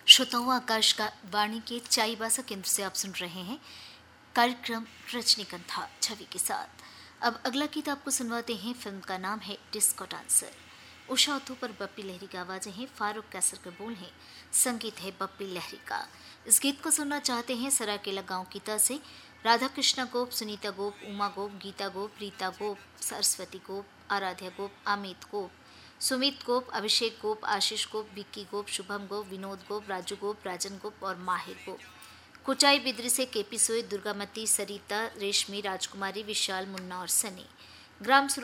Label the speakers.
Speaker 1: श्रोताओं, आकाश का वाणी के चाईबासा केंद्र से आप सुन रहे हैं कार्यक्रम रजनीगंधा छवि के साथ। अब अगला गीत आपको सुनवाते हैं। फिल्म का नाम है डिस्को डांसर। उषा उत्थु पर बप्पी लहरी की आवाजें हैं, फारूक कैसर के बोल हैं, संगीत है बप्पी लहरी का। इस गीत को सुनना चाहते हैं सराकेला गांव की तरह से राधा कृष्णा गोप, सुनीता गोप, उमा गोप, गीता गोप, रीता गोप, सरस्वती गोप, आराध्या गोप, अमित गोप, सुमित गोप, अभिषेक गोप, आशीष गोप, विक्की गोप, शुभम गोप, विनोद गोप, राजू गोप, राजन गोप और माहिर गोप। कुचाई बिद्री से केपी सोई, दुर्गामती, सरिता, रेशमी, राजकुमारी, विशाल, मुन्ना और सनी। ग्राम